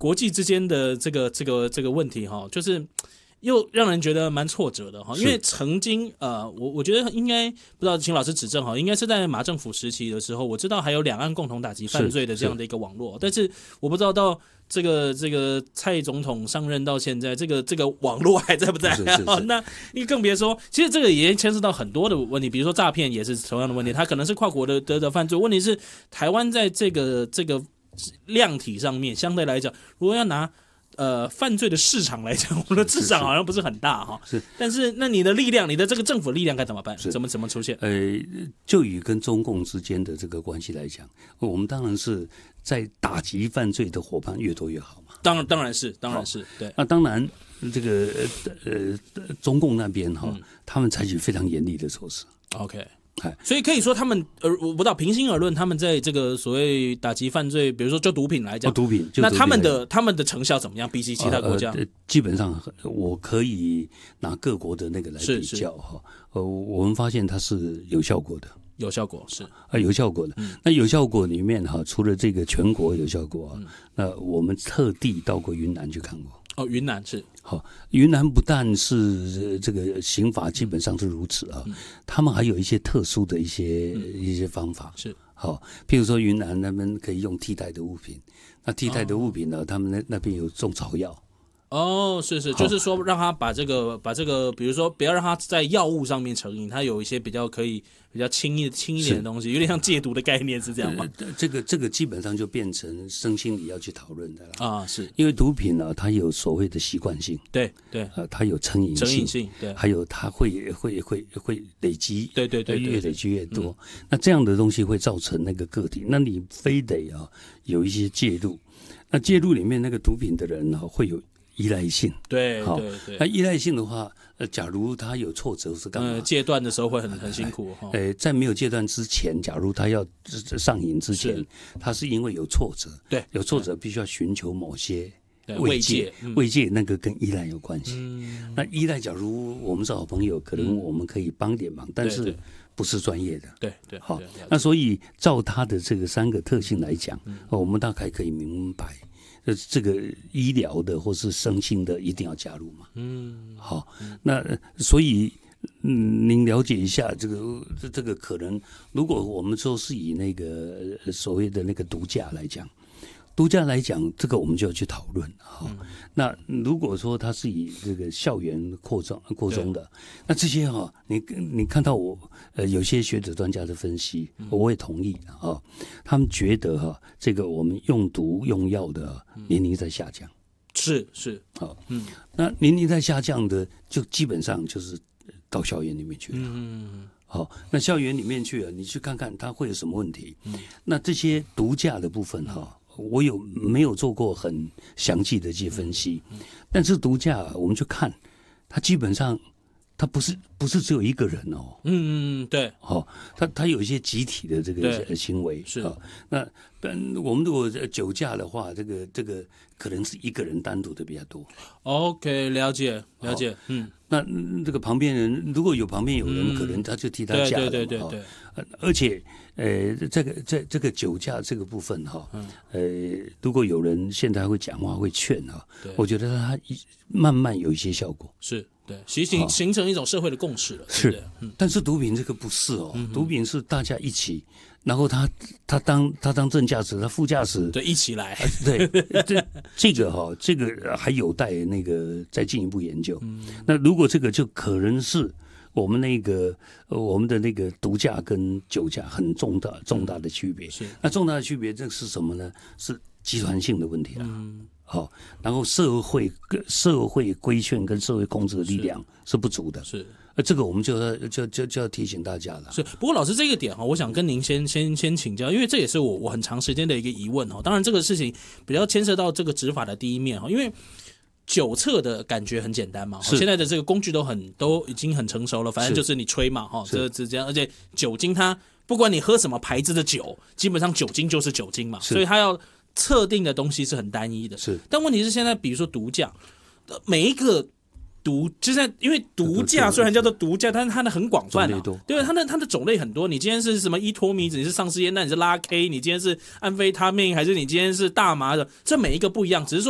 国际之间的这个问题哈，就是又让人觉得蛮挫折的哈，因为曾经我觉得应该不知道，请老师指正哈，应该是在马政府时期的时候，我知道还有两岸共同打击犯罪的这样的一个网络，但是我不知道到这个蔡总统上任到现在，这个网络还在不在？那你更别说，其实这个也牵涉到很多的问题，比如说诈骗也是同样的问题，它可能是跨国的犯罪，问题是台湾在这个量体上面相对来讲，如果要拿犯罪的市场来讲，我们的市场好像不是很大哈。是，但是那你的力量，你的这个政府的力量该怎么办？怎么出现？ 就以跟中共之间的这个关系来讲，我们当然是在打击犯罪的伙伴越多越好嘛。 当然是，对。 那当然，这个中共那边他们采取非常严厉的措施。 OK。所以可以说他们我不知道，平心而论，他们在这个所谓打击犯罪，比如说就毒品来讲，那他们的成效怎么样？比起其他国家， 基本上我可以拿各国的那个来比较哈。我们发现它是有效果的， 有效果是有效果的。那有效果里面哈，除了这个全国有效果那我们特地到过云南去看过。 云南是好，云南不但是这个刑法基本上是如此他们还有一些特殊的一些方法是好，譬如说云南那边可以用替代的物品，那替代的物品呢，他们那边有种草药。 是，就是说让他把这个，比如说不要让他在药物上面成瘾，他有一些比较轻一点的东西，有点像戒毒的概念，是这样吗？ 这个基本上就变成身心理要去讨论的了是因为毒品呢，它有所谓的习惯性， 对， 它有成瘾性， 对， 还有它会累积， 对， 越累积越多，那这样的东西会造成那个个体，那你非得有一些介入，那介入里面那个毒品的人会有依赖性， 对， 那依赖性的话，假如他有挫折是干嘛？ 戒断的时候会很辛苦在没有戒断之前，假如他要上瘾之前，他是因为有挫折， 对， 有挫折必须要寻求某些慰藉，那个跟依赖有关系。那依赖，假如我们是好朋友，可能我们可以帮点忙，但是不是专业的， 对， 好，那所以照他的这个3个特性来讲，我们大概可以明白。这个医疗的或是身心的一定要加入嘛？好，那所以您了解一下这个可能，如果我们说是以那个所谓的那个毒驾来讲，这个我们就要去讨论那如果说它是以这个校园扩充的，那这些你看到我有些学者专家的分析，我也同意他们觉得这个我们用毒用药的年龄在下降， 是好，那年龄在下降的，就基本上就是到校园里面去了，好，那校园里面去了，你去看看它会有什么问题，那这些毒驾的部分我没有做过很详细的一些分析，但是毒驾我们去看，它基本上它不是只有一个人对， 它有一些集体的这个行为是那我们如果酒驾的话，这个可能是一个人单独的比较多。 OK， 了解， 那这个旁边人如果旁边有人，可能他就替他驾了， 对， 而且这个酒驾这个部分如果有人现在会讲话会劝我觉得他慢慢有一些效果， 是对，形成一种社会的共识了， 是的。但是毒品这个不是毒品是大家一起。然后他当正驾驶，他副驾驶对一起来， 对这个还有待那个再进一步研究。那如果这个就可能是我们的那个毒驾跟酒驾很重大的区别。那重大的区别这是什么呢？是集团性的问题好，然后社会规劝跟社会控制的力量是不足的。是。这个我们就要提醒大家了。 是，不过老师这个点我想跟您先请教，因为这也是我很长时间的一个疑问当然这个事情比较牵涉到这个执法的第一面因为酒测的感觉很简单嘛，现在的这个工具都已经很成熟了，反正就是你吹嘛这样，而且酒精它不管你喝什么牌子的酒，基本上酒精就是酒精嘛，所以它要测定的东西是很单一的。是，但问题是现在比如说毒驾，每一个就是因为毒驾虽然叫做毒驾，但是它的很广泛对，它的种类很多。你今天是什么依托米子，你是丧尸烟，那你是拉 K， 你今天是安非他命，还是你今天是大麻的，这每一个不一样。只是说